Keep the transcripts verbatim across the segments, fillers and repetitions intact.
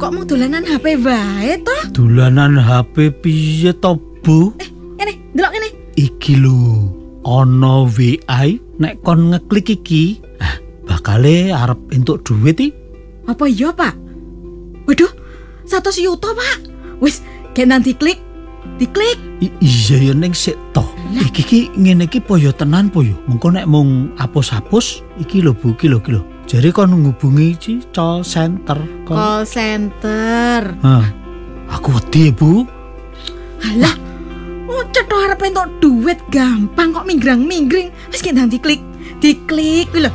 kok mau dolanan H P wae toh? Dolanan H P piye to, Bu? Eh, ini, delok ini. Iki lho, ana W I nek kon ngeklik iki, ah, bakale arep entuk duit iki. Apa iya, Pak? Waduh, satu yuta, Pak. Wis, kayak nanti klik. Diklik. I- iya ya ning sik to. Iki ki ngene iki poyo tenan po yo. Mengko nek mung apus-apus iki lho Bu, iki lho iki lho. Jare kon ngubungi iki call center. Kon... Call center. Hah. Aku wedi, Bu. Alah. Oh, cetho arep entuk duit gampang kok minggrang-minggring. Wis kayak nanti klik. Diklik kuwi lho.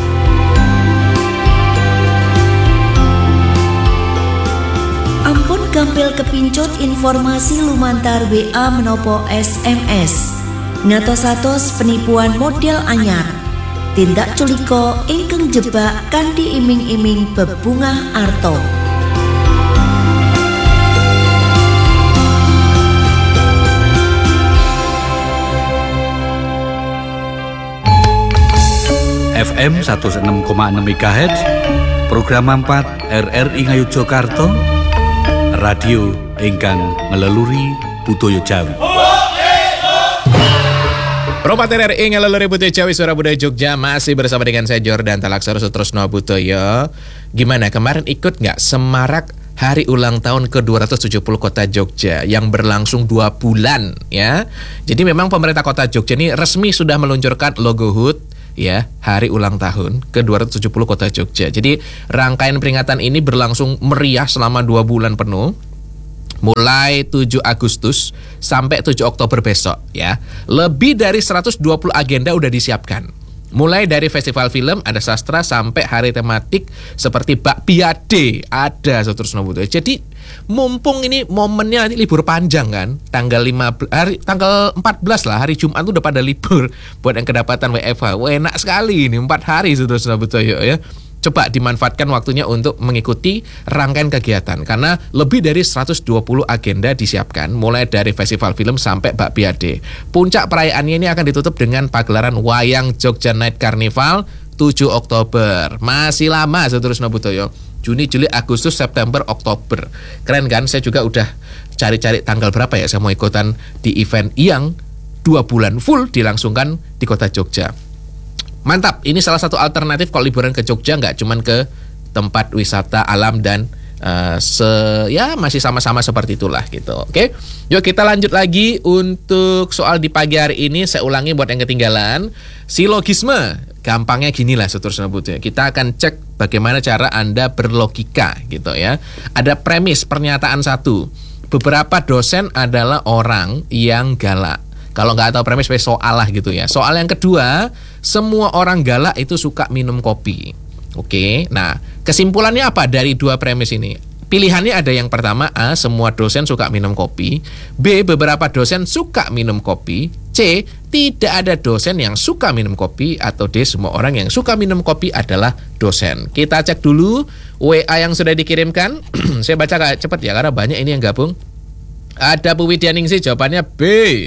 Ampun gampil kepincut informasi lumantar W A menopo S M S. Ngatos-atos penipuan model anyar. Tindak culika ingkang jebak kanthi iming-iming bebungah arta. F M seratus enam koma enam MHz, program empat R R I Ngayogyakarta, radio ingkang ngeleluri budaya Jawi. Ropat R R I ngeleluri budaya Jawi, suara budaya Jogja, masih bersama dengan saya Jordan Talaksara Sutrisno Butoyo. Gimana, kemarin ikut nggak semarak hari ulang tahun ke dua ratus tujuh puluh Kota Jogja yang berlangsung dua bulan ya. Jadi memang pemerintah Kota Jogja ini resmi sudah meluncurkan logo H U T ya, hari ulang tahun ke dua ratus tujuh puluh Kota Jogja. Jadi rangkaian peringatan ini berlangsung meriah selama dua bulan penuh, mulai tujuh Agustus sampai tujuh Oktober besok ya. Lebih dari seratus dua puluh agenda udah disiapkan. Mulai dari festival film, ada sastra, sampai hari tematik seperti Bakpiade ada Sutrisno Butoyo. Jadi mumpung ini momennya, ini libur panjang kan, tanggal lima belas hari, tanggal empat belas lah, hari Jumat tuh udah pada libur buat yang kedapatan W F H. Wah, enak sekali ini empat hari Sutrisno Butoyo ya. Coba dimanfaatkan waktunya untuk mengikuti rangkaian kegiatan karena lebih dari seratus dua puluh agenda disiapkan, mulai dari festival film sampai Bakpiade. Puncak perayaannya ini akan ditutup dengan pagelaran Wayang Jogja Night Carnival tujuh Oktober. Masih lama Sutrisno Butoyo. Juni, Juli, Agustus, September, Oktober. Keren kan? Saya juga udah cari-cari tanggal berapa ya saya mau ikutan di event yang dua bulan full dilangsungkan di Kota Jogja. Mantap, ini salah satu alternatif kalau liburan ke Jogja, nggak cuman ke tempat wisata alam dan uh, se ya masih sama-sama seperti itulah gitu. Oke, yuk kita lanjut lagi untuk soal di pagi hari ini. Saya ulangi buat yang ketinggalan. Silogisme, gampangnya gini lah Sutrisno Butoyo. Kita akan cek bagaimana cara Anda berlogika gitu ya. Ada premis pernyataan satu. Beberapa dosen adalah orang yang galak. Kalau nggak tahu premis, soal lah gitu ya. Soal yang kedua, semua orang galak itu suka minum kopi. Oke, nah kesimpulannya apa dari dua premis ini? Pilihannya ada yang pertama, A, semua dosen suka minum kopi. B, beberapa dosen suka minum kopi. C, tidak ada dosen yang suka minum kopi. Atau D, semua orang yang suka minum kopi adalah dosen. Kita cek dulu W A yang sudah dikirimkan. Saya baca cepat ya, karena banyak ini yang gabung. Ada Bu Widyaningsih, jawabannya B.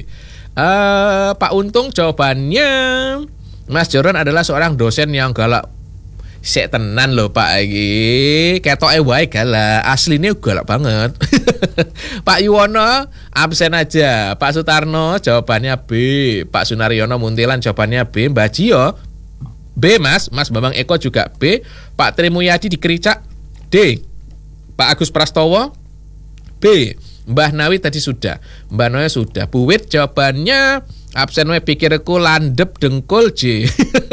Uh, Pak Untung jawabannya Mas Joron adalah seorang dosen yang galak. Sek tenan loh Pak iki. Ketoke wae galak, aslinya galak banget. Pak Yuwono absen aja. Pak Sutarno jawabannya B. Pak Sunaryono Muntilan jawabannya B. Mbak Jio B Mas. Mas Bambang Eko juga B. Pak Trimuyadi di Kericak D. Pak Agus Prastowo B. Mbah Nawi tadi sudah, Mbak Noya sudah. Bu Wit jawabannya absen we, pikirku landep dengkul J.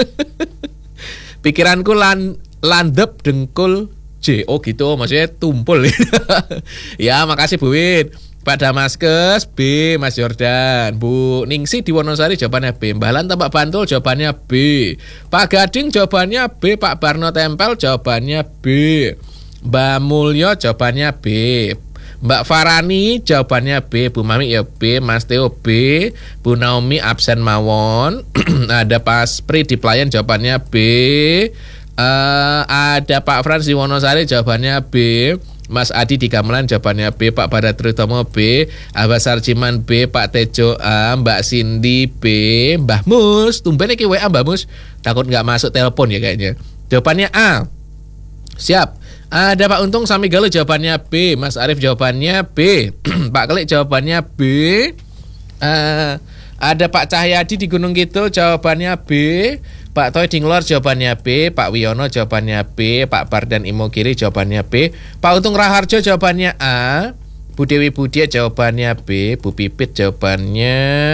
Pikiranku lan, landep dengkul J. Oh gitu, maksudnya tumpul. Ya makasih Bu Wit. Pak Damaskes B. Mas Jordan. Bu Ningsi di Wonosari jawabannya B. Mbah Lan Tambak Bantul jawabannya B. Pak Gading jawabannya B. Pak Barno Tempel jawabannya B. Mbak Mulyo jawabannya B. Mbak Farani jawabannya B. Bu Mami ya B. Mas Teo B. Bu Naomi absen mawon. Ada Pak Pri di Pelayan jawabannya B. uh, Ada Pak Frans di Wonosari jawabannya B. Mas Adi di Gamelan jawabannya B. Pak Badatritomo B. Abah Sarjiman B. Pak Tejo A. Mbak Cindy B. Mbah Mus, tumben iki W A Mbah Mus. Takut gak masuk telepon ya kayaknya. Jawabannya A. Siap. Ada Pak Untung Sami Galuh jawabannya B. Mas Arif jawabannya B. Pak Klik jawabannya B. Uh, ada Pak Cahyadi di Gunung Kidul jawabannya B. Pak Toy Dinglor jawabannya B. Pak Wiono jawabannya B. Pak Bardan Imogiri jawabannya B. Pak Untung Raharjo jawabannya A. Bu Dewi Budia jawabannya B. Bu Pipit jawabannya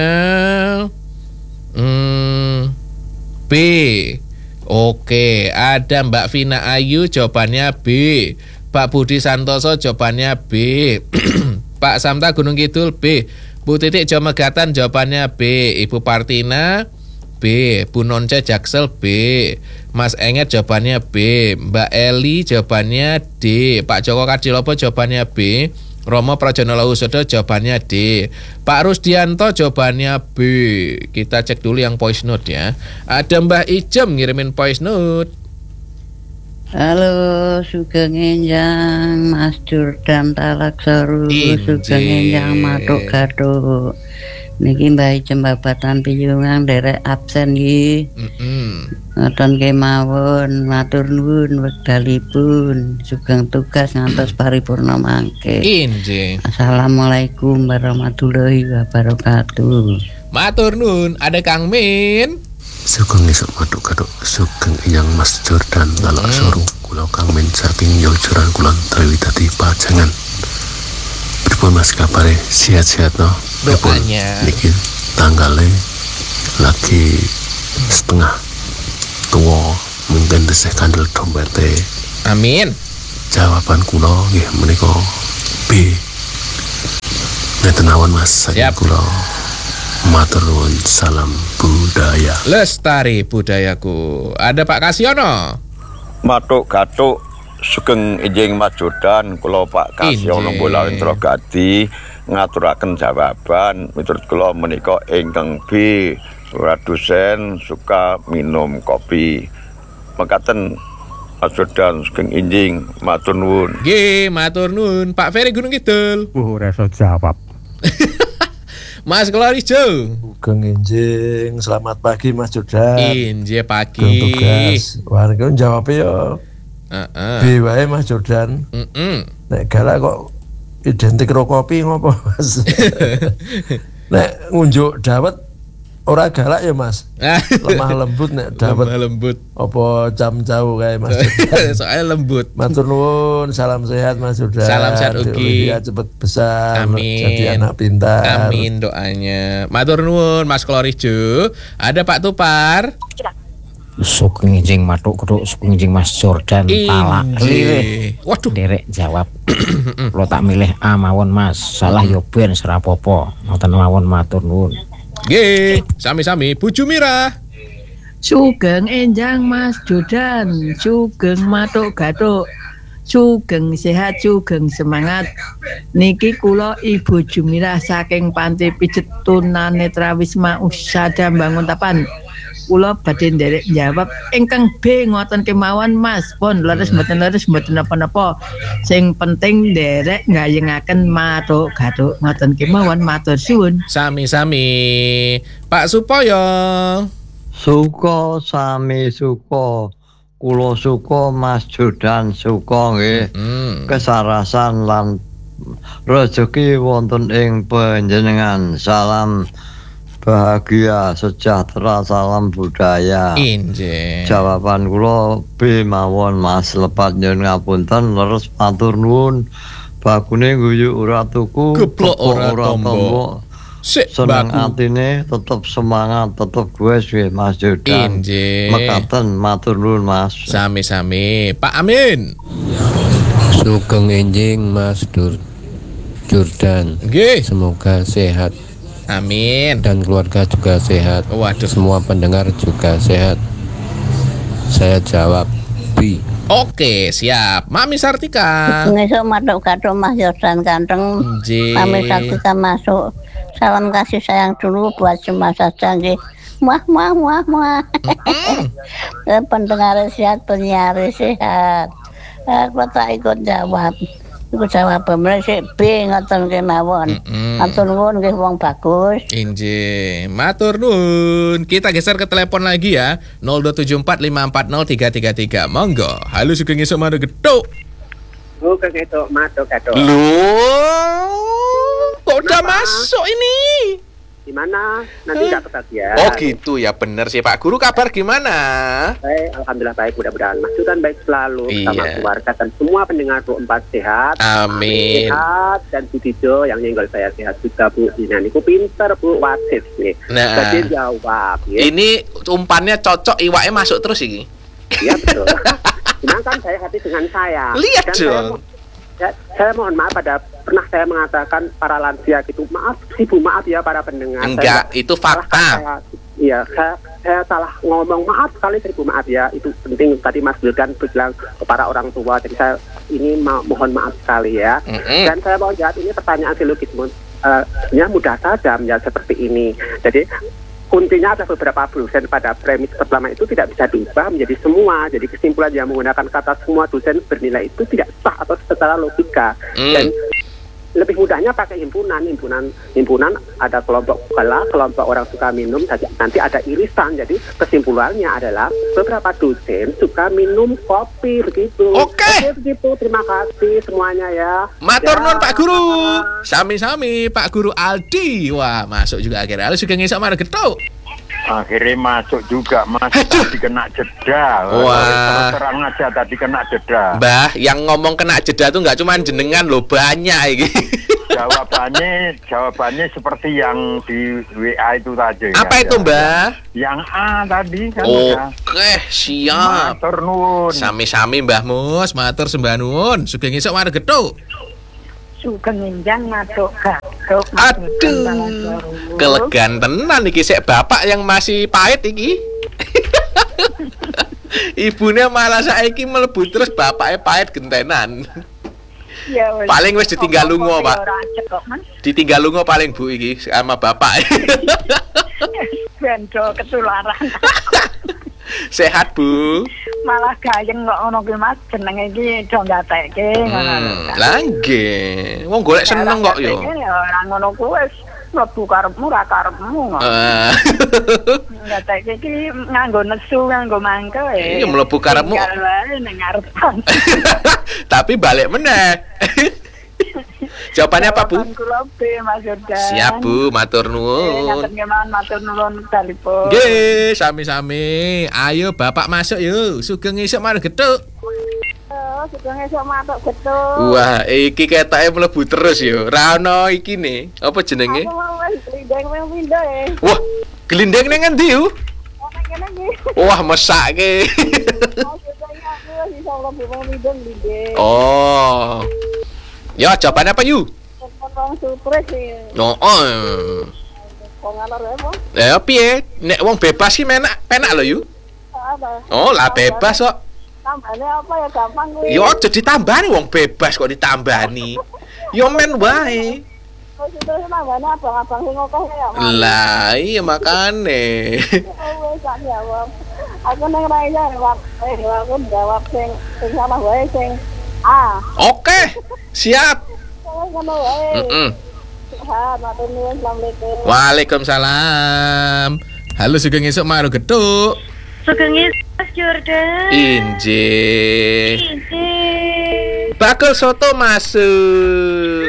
hmm, B. Oke, ada Mbak Vina Ayu jawabannya B. Pak Budi Santoso jawabannya B. Pak Samta Gunung Kidul B. Bu Titik Jomegatan jawabannya B. Ibu Partina B. Bu Nonce Jaksel B. Mas Enget jawabannya B. Mbak Eli jawabannya D. Pak Joko Kadilopo jawabannya B. Romo Prajono Lausodo jawabannya D. Pak Rusdianto jawabannya B. Kita cek dulu yang voice note ya. Ada Mbah Ijem ngirimin voice note. Halo, Sugeng Enjang, Mas Jordan Talaksaru, Sugeng Enjang Matuk Gatuk. Niki Mbah Ijem Babatan Piyungan derek absen nggih. Heeh. Ngoten kemawon, matur nuwun wekdalipun sugeng tugas ngantos paripurna mangke. Injih. Assalamualaikum warahmatullahi wabarakatuh. Matur nuwun, ada Kang Min. Sugeng esuk Matuk Gatuk, sugeng Enjang Mas Jordan Talaksaru. Kula Kang Min saking Yojoran Kulon Triwidadi Pajangan. Pripun Mas kabare, sehat-sehat no? Doanya niki tanggalnya lagi setengah tua, mungkin tesih kandel dompete. Amin. Jawaban kula nggih menika B. Ngeten mawon Mas, saking kula matur nuwun, salam budaya. Lestari budayaku. Ada Pak Kasiono. Matuk Gatuk, sugeng enjing Mas Jordan, kula Pak Kasiono Bola Introgati ngaturaken jawaban miturut kula menika ingkang B. Produsen suka minum kopi. Mekaten Mas Jordan sugeng enjing matur nuwun. Nggih, matur nuwun. Pak Ferry Gunung Kidul. Uh, reso jawab. Mas Klorijo. Sugeng enjing, selamat pagi Mas Jordan. Injih pagi. Tugas. Warga jawab ya. Heeh. B wae Mas Jordan. Heeh. Nek galak kok identik ro kopi ngopo Mas? Nek ngunjuk dawet ora galak ya Mas. Lemah lembut nek dawet. Lemah lembut. Apa jam jauh kae Mas. Soalnya lembut. Matur nuwun, salam sehat Mas Jordan. Salam sehat ugi. Dia cepet besar. Amin. Jadi anak pintar. Amin doanya. Matur nuwun Mas Klorijo. Ada Pak Tupar. Sugeng enjing Matuk Gatuk, sugeng enjing Mas Jordan Talak lirih. Waduh, derek jawab. Lo tak milih A mawon Mas, salah yo ben serapopo. Ngoten mawon matur nuwun. Nggih, sami-sami Bu Jumira. Sugeng enjang Mas Jordan, sugeng Matuk Gatuk. Sugeng sehat, sugeng semangat. Niki kula Ibu Jumira saking Panti Pijet Tunanetra Wisma Usada Banguntapan. Kula badhe nderek jawab ingkang B ngoten kemawon Mas. Pun leres mboten leres mboten napa-napa. Sing penting nderek ngayengaken Matuk Gatuk ngoten kemawon matur suwun. Sami-sami. Pak Supoyo. Suka sami suka. Kula suka Mas Jordan suka nggih. Hmm. Kesarasan lan rezeki wonten ing panjenengan. Salam bahagia, sejahtera, salam budaya. Injih. Jawaban kula B mawon Mas, lepat nyuwun ngapunten, leres matur nuwun. Bakune guyu ora tuku, geplok ora tombo. Seneng atine tetep semangat, tetep gues nggih Mas Jordan. Injih. Mekaten matur nuwun Mas. Sami-sami. Pak Amin. Sugeng enjing Mas Dur Jordan. Nggih. Semoga sehat. Amin. Dan keluarga juga sehat. Waduh. Semua pendengar juga sehat. Saya jawab B. Oke, siap. Mami Sartika. Ngesuk Matuk Gatuk Mas Jordan ganteng. Nggih. Mami Sartika masuk. Salam kasih sayang dulu buat semua saja nggih. Muah muah muah muah. Pendengar sehat, penyiar sehat. Aku tak ikut jawab. Iku jawab bener sik B ngoten kemawon. Matur nuwun nggih wong bagus. Injih, matur nuwun. Kita geser ke telepon lagi ya. nol dua tujuh empat lima empat nol tiga tiga tiga. Monggo. Halo sugeng esuk Matuk Gatuk. Sugeng esuk matur gaduh. Loh, kok udah masuk ini? Gimana? Nanti nggak kebagian. Oh gitu ya, bener sih Pak Guru. Kabar gimana? Baik, alhamdulillah baik. Mudah-mudahan Mas Sultan baik selalu bersama Iya. keluarga dan semua pendengar Bu Empat sehat. Amin. Sehat dan Bu Dijo yang nyenggol saya sehat juga Bu. Dina niku pinter Bu wasit nih. Nah. Jadi jawab. Ya. Ini umpannya cocok, iwaknya masuk terus ini. Iya betul. Cuman kan saya hati dengan saya. Lihat Dan saya dong. mo- Ya, saya mohon maaf pada pernah saya mengatakan para lansia gitu, maaf ibu, maaf ya para pendengar. Enggak, Saya- itu fakta. Saya- Iya, saya, saya salah ngomong, maaf sekali seribu maaf ya. Itu penting tadi Mas Wildan bilang kepada orang tua. Jadi saya ini ma- mohon maaf sekali ya. Mm-mm. Dan saya mau jawab ini pertanyaan silogis, uh, ya mudah saja menjawab seperti ini. Jadi kuncinya ada beberapa dosen pada premis pertama itu tidak bisa diubah menjadi semua. Jadi kesimpulan yang menggunakan kata semua dosen bernilai itu tidak sah atau secara logika. Hmm. Dan lebih mudahnya pakai himpunan, himpunan, himpunan ada kelompok gala, kelompok orang suka minum, nanti ada irisan. Jadi kesimpulannya adalah beberapa dosen suka minum kopi begitu. Oke. Begitu. Terima kasih semuanya ya. Matur Ya. nuwun Pak Guru. Sami-sami Pak Guru Aldi. Wah, masuk juga akhirnya. Lalu juga ngisok marah getuk. Akhirnya masuk juga Mas. Tadi kena jeda. Wah. Terus terang aja tadi kena jeda. Mbah, yang ngomong kena jeda tuh nggak cuma jenengan loh, banyak ini. Jawabannya jawabannya seperti yang di W A itu tadi. Apa ya, itu, ya. Mbah? Yang A tadi kan udah. Oke, siap. Matur nuwun. Sami-sami Mbah Mus, matur sembah nuwun. Sugeng ngisok marah getuk. Sugeng enjang matuk gatuk. Aduh, kelegan tenan iki sik bapak yang masih pahit iki. Ibunya malah saiki mlebu terus bapaknya pahit gentenan. Ya wis. Paling wis ditinggal lunga, Pak. Ora cekok, Mas. Ditinggal lunga paling Bu iki sama bapak. Bendo ketularan. Sehat Bu. Malah gayeng kok ngono ki Mas, jenenge iki do gatekke ngono. Hmm, lah nggih. Wong golek seneng kok yo. Ya ora ngono ku wis mlebu karepmu ra karepmu. Eh, Gatekke iki nganggo nesu, nganggo mangke. Iya, mlebu karepmu. Tinggal wae ning ngarepan. tapi balik meneh. Jawabannya apa, Bu? Kula be Mas Jordan. Siap, Bu, matur Eh, nuwun. ngaten nggih matur nuwun dalipun. Nggih, sami-sami. Ayo Bapak masuk yuk. Sugeng isuk marang getuk. Oh, sugeng esuk matuk getuk. Wah, iki ketoke mlebu terus yo. Ra ono iki ne. Apa jenenge? Aku mau wis glindeng wing pindah e. Wah, gelindeng ning endi yo? Ana kene iki. Wah, mesake. Maksudnya aku wis iso mlebu wing pindah glindeng. Oh. Ya, jawabannya apa yuk? Wong surprise sih. No, oh. Wong alor wae mo. Ya piye? Nek wong bebas sih menak, penak lho yuk. Apa? Oh, lah bebas kok. Tambane apa ya gampang kuwi. Yo aja ditambani wong bebas kok ditambani. Yo men wae. Kok itu tambane abang-abang sing akeh ya. Mas. Lah iya makane. Oh, wis tak jawab. Aku nang ra iso jawab. Eh, aku jawab sing sing salah wae sing A. Oke. Siap. Oh, ngono wae. Heeh. Sehat, matur nuwun, asalamualaikum. Waalaikumsalam. Halo Sugeng esuk maru getuk. Sugeng Mas Jordan. Injih. Injih. Bakul soto masuk.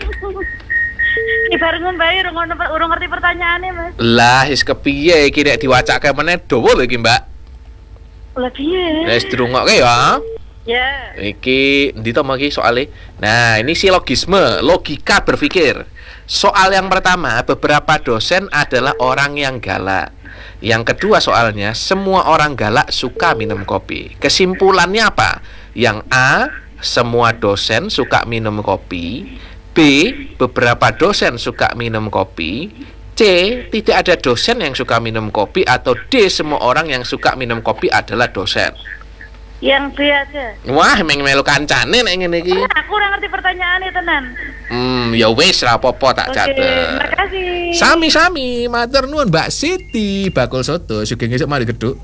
Iki barengan bae urung ngono- urung ngerti pertanyaane, Mas. Lah wis kepiye iki nek diwacake meneh dawa lho iki, Mbak. Lah piye? Wis dirungokke ya. Ya. Iki ndi to iki soalnya. Nah, ini silogisme, logika berpikir. Soal yang pertama, beberapa dosen adalah orang yang galak. Yang kedua soalnya, semua orang galak suka minum kopi. Kesimpulannya apa? Yang A, semua dosen suka minum kopi. B, beberapa dosen suka minum kopi. C, tidak ada dosen yang suka minum kopi. Atau D, semua orang yang suka minum kopi adalah dosen. Yang B aja. Wah, emang melu kancane nek ngene iki. Aku ora ngerti pertanyaane tenan. Hmm, ya wis ra apa-apa tak Oke, catet. terima kasih. Sami-sami, matur nuwun Mbak Siti, bakul soto sugeng esuk mari geduk.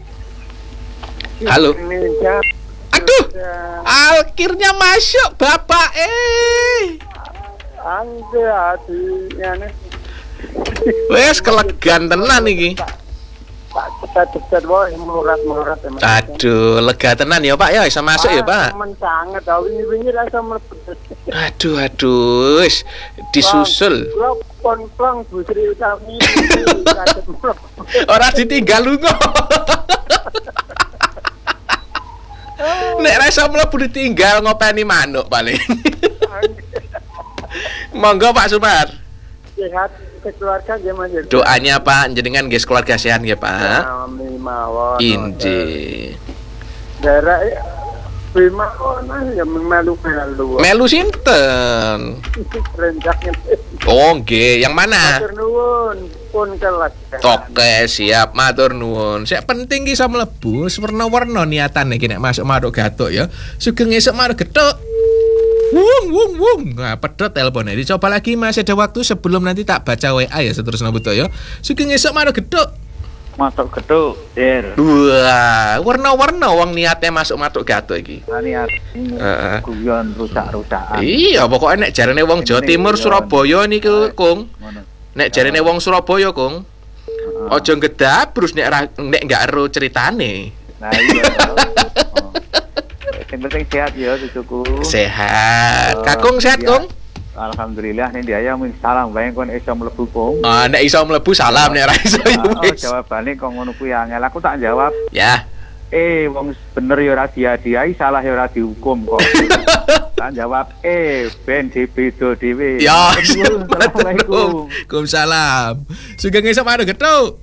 Halo. Aduh. Akhirnya masuk Bapak eh. Angge hati ngene. Wes kelegan tenan iki. Tak Deket wae murat-murat. Aduh, lega tenan ya Pak ya, bisa masuk ya Pak. Men sanget wingi-wingi ra iso mlebu. Aduh aduh, wis disusul. Kula pon-plong Bu Sri Utami. Ora ditinggal lunga. Nek ra iso mlebu ditinggal ngopeni manuk paling. Monggo Pak Sumar. Sehat keluarga nggih Mas. Doanya Pak jenengan nggih keluarga sehat nggih Pak. Amin mawon. Injih. Daerah Bima ono ya melu-melu. Melu sinten? Renjaknya. Oh nggih, yang mana? Matur nuwun, pun kelas. Oke, siap matur nuwun. Sik penting ki iso mlebu, warna-warna niatane ki nek masuk Maruk Gatuk ya. Sugeng esuk Maruk Gatuk. Wung wung wung. Nah, pedot teleponnya. Dicoba lagi masih ada waktu sebelum nanti tak baca W A ya seterusnya Buto ya. Sugeng esuk Maruk Gatuk. Masuk Gatuk, Der. Wah, warna-warna wong niatnya masuk Maruk Gatuk iki. Niat ini Heeh. guyon rusak-rusakan. Iya, pokoknya nek jarene wong Jawa Timur Surabaya niku, Kung. Nek jarene wong Surabaya, Kung. Aja gedabrus nek ra, nek gak ero ceritane. Nah iya. Yang penting sehat ya cucuku. Sehat. Kakung sehat, Kung? Alhamdulillah nih dia yang salam bae kon iso mlebu Kung. Ah nek iso mlebu salam nek ra iso ya wis. Jawabane kok ngono kuwi angel aku tak jawab. Ya. Eh wong bener ya ora diadiai, salah ya ora dihukum kok. Tak jawab eh ben dibeda dhewe. Ya. Assalamualaikum. Waalaikumsalam. Sugeng esuk Maruk Gatuk.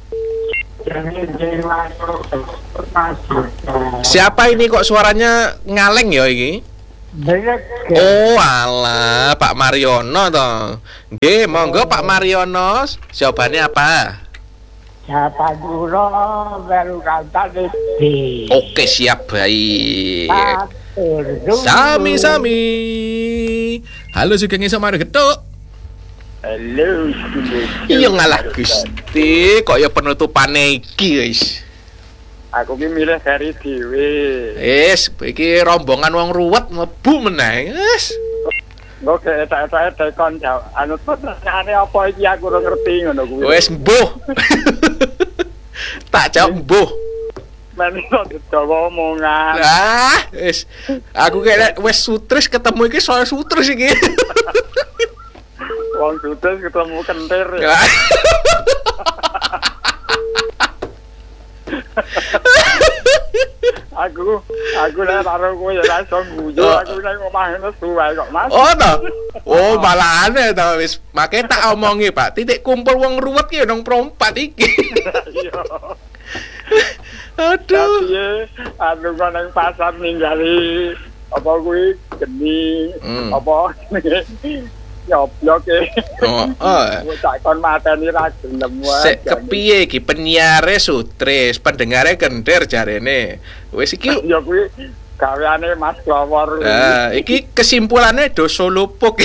Siapa ini kok suaranya ngaleng ya iki? Oh alah, Pak Mariono toh. Nggih, monggo Pak Mariono. Jawabannya apa? Siapa dulu baru kata di. Oke, siap baik. Sami-sami. Halo Sugeng esuk Maruk Gatuk. Halo. Iya ngalah Gusti, kok ya penutupane iki wis. Aku ki milih dari dhewe. Wis, iki rombongan wong ruwet mlebu meneh. Wis. Engko ketak-ketak tekon jawab. Anu pertanyaane apa iki aku ora ngerti ngono kuwi. Wis mbuh. Tak jawab mbuh. Men kok dicoba omongan. Ah, wis. Aku kira wis sutris ketemu iki soal sutris iki. Wong sutris ketemu kentir. Ya. aku aku nek karo kowe ya iso guyu, aku nek omah nesu wae kok Mas. Oh to. Oh, malah aneh to wis. Make tak omongi, Pak. Titik kumpul wong ruwet ki nang perompat iki. Iya. Aduh. Piye? Anu kok nang pasar ninggali apa kuwi geni apa nyoblok e. Oh, oh. Tak kon mateni ra gelem wae. Sik kepiye iki penyiare sutris, pendengare kentir jarene. Wis iki ya kuwi gaweane Mas Glowor. Nah, iki kesimpulannya do solopok.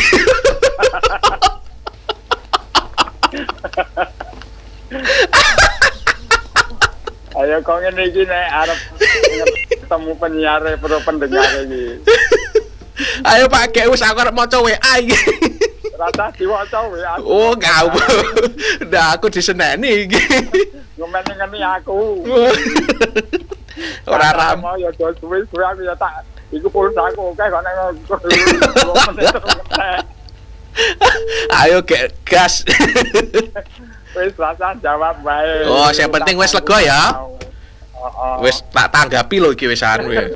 Ayo kok ngene iki nek arep ketemu penyiare pro pendengare iki. Ayo Pak Ge wis aku arep maca W A iki. Rasa diwaca W A. Oh, ngawur. Ndak aku diseneni iki. Ngomen-ngeni aku. Ora ram. Mau ya do suwe-suwe aku ya tak iku pulsaku oke kok nek. Ayo Ge gas. Wis rasa jawab bae. Oh, yang penting wis lega ya. Wis tak tanggapi lho iki wis anu ya.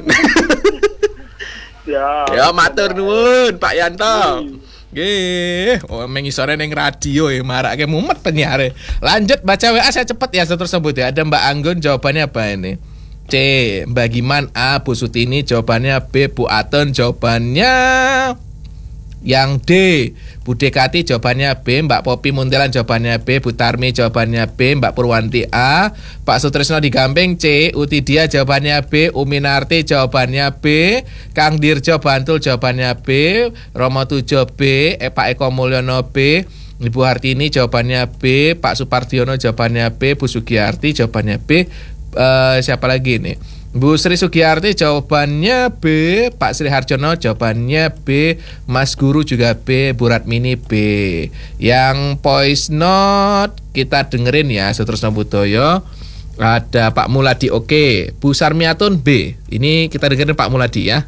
Ya. Ya matur nuwun Pak Yanto. Nggih, oh mengisore ning radio ya marake mumet penyiare. Lanjut baca W A saya cepet ya terus sebut ya. Ada Mbak Anggun jawabannya apa ini? C. Mbak Giman A. Bu Sutini jawabannya B. Bu Aton jawabannya yang D. Bu Dekati jawabannya B. Mbak Popi Muntilan jawabannya B. Bu Tarmi jawabannya B. Mbak Purwanti A. Pak Sutrisno di Gamping C. Utidia jawabannya B. Uminarti jawabannya B. Kang Dirjo Bantul jawabannya B. Romo Tujo B. eh, Pak Eko Mulyono B. Ibu Hartini jawabannya B. Pak Supardiono jawabannya B. Bu Sugiyarti jawabannya B. Uh, siapa lagi nih? Bu Sri Sugiyarti jawabannya B. Pak Sri Harjono jawabannya B. Mas Guru juga B. Bu Ratmini B. Yang voice note kita dengerin ya seterusnya Budoyo. Ada Pak Muladi oke, Bu Sarmiatun B. Ini kita dengerin Pak Muladi ya.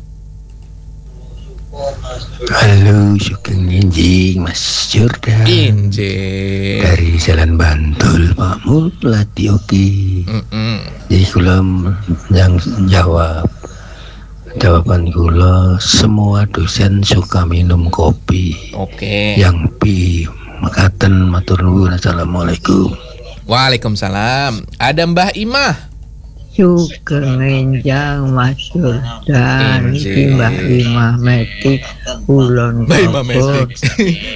Halo, Sugeng Injing Mas Jordan. Injing. Dari Jalan Bantul Pak Muladi oke. Mm-mm. Jadi kula yang jawab jawaban kula, semua dosen suka minum kopi. Oke. Yang B, makaten matur nuwun. Assalamualaikum. Waalaikumsalam. Ada Mbah Imah. Sugeng enjang Mas Jordan, iki Injing. Mbak Imah Metik Ulon Mbah Imah Bogor. Metik.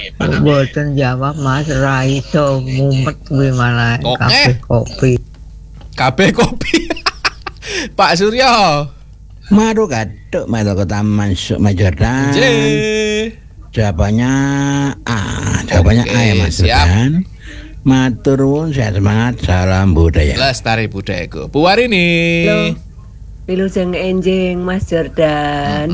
Mboten jawab Mas ra iso mumet kuwi malah Oke. kabeh kopi. Kabeh kopi. Pak Suryo. Maru katuk melu ke Taman Su- Mas Jordan. J. Jawabannya A. Jawabannya Oke, A ya Mas siap. Jordan. Matur nuwun, sehat semangat, salam budaya. Lestari budayaku. Bu Warini. Wilujeng enjing Mas Jordan.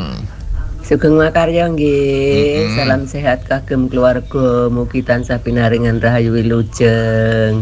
Sugeng makarya nggih. Salam sehat kagem keluarga, mugi tansah pinaringan rahayu wilujeng.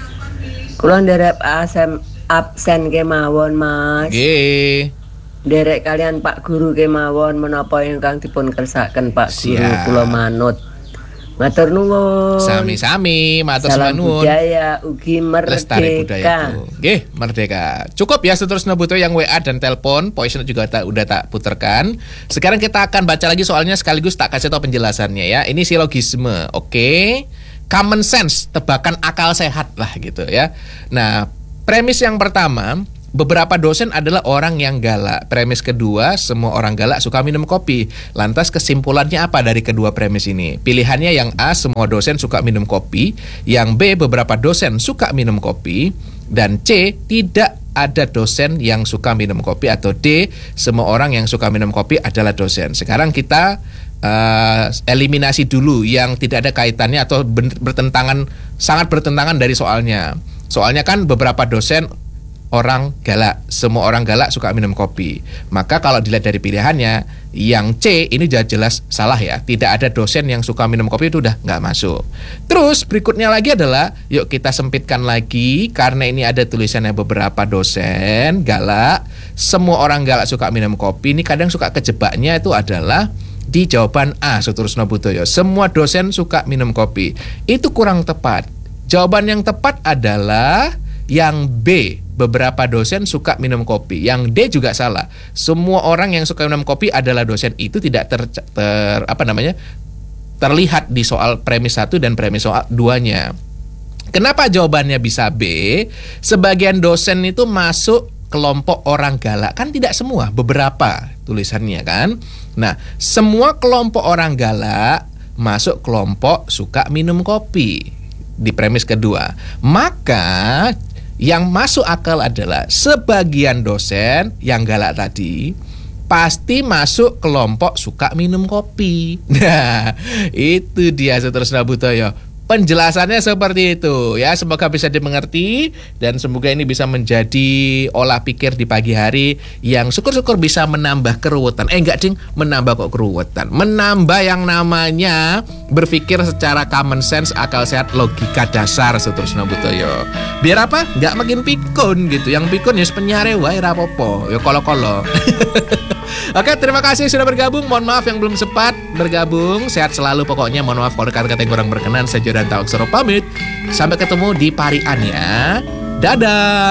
Kula nderek absen absen kemawon Mas. Nggih. Nderek kalian Pak Guru kemawon menapa ingkang dipun kersakaken Pak Guru Siap. kula manut. Matur nuwun. Sami-sami, matur Salam nuwun. budaya ugi Lestari merdeka. budayaku. Nggih, merdeka. Cukup ya seterusnya butuh yang W A dan telepon. Poison juga tak, udah tak puterkan. Sekarang kita akan baca lagi soalnya sekaligus tak kasih tahu penjelasannya ya. Ini silogisme, oke? Common sense, tebakan akal sehat lah gitu ya. Nah, premis yang pertama, beberapa dosen adalah orang yang galak. Premis kedua, semua orang galak suka minum kopi. Lantas kesimpulannya apa dari kedua premis ini? Pilihannya yang A, semua dosen suka minum kopi. Yang B, beberapa dosen suka minum kopi. Dan C, tidak ada dosen yang suka minum kopi. Atau D, semua orang yang suka minum kopi adalah dosen. Sekarang kita uh, eliminasi dulu yang tidak ada kaitannya atau bertentangan, sangat bertentangan dari soalnya. Soalnya kan beberapa dosen orang galak, semua orang galak suka minum kopi. Maka kalau dilihat dari pilihannya, yang C ini jelas, jelas salah ya. Tidak ada dosen yang suka minum kopi, itu udah nggak masuk. Terus berikutnya lagi adalah, yuk kita sempitkan lagi. Karena ini ada tulisannya beberapa dosen galak, semua orang galak suka minum kopi. Ini kadang suka kejebaknya itu adalah di jawaban A, Sutrusno Budoyo. Semua dosen suka minum kopi. Itu kurang tepat. Jawaban yang tepat adalah yang B, beberapa dosen suka minum kopi. Yang D juga salah. Semua orang yang suka minum kopi adalah dosen. Itu tidak ter, ter apa namanya? terlihat di soal premis satu dan premis soal duanya. Kenapa jawabannya bisa B? Sebagian dosen itu masuk kelompok orang galak. Kan tidak semua, beberapa tulisannya kan. Nah, semua kelompok orang galak masuk kelompok suka minum kopi di premis kedua. Maka yang masuk akal adalah sebagian dosen yang galak tadi pasti masuk kelompok suka minum kopi. Nah, itu dia Sutrusno Budoyo. Penjelasannya seperti itu ya. Semoga bisa dimengerti dan semoga ini bisa menjadi olah pikir di pagi hari yang syukur-syukur bisa menambah keruwetan. Eh enggak ding, menambah kok keruwetan. Menambah yang namanya berpikir secara common sense, akal sehat, logika dasar Sutrusno Budoyo. Biar apa? Enggak makin pikun gitu. Yang pikun ya penyare wae ra apa-apa. Ya kolo-kolo. Oke, terima kasih sudah bergabung. Mohon maaf yang belum sempat bergabung. Sehat selalu pokoknya. Mohon maaf kalau kata-kata yang kurang berkenan. Saya Jordan Talaksoro pamit. Sampai ketemu di Parian ya. Dadah.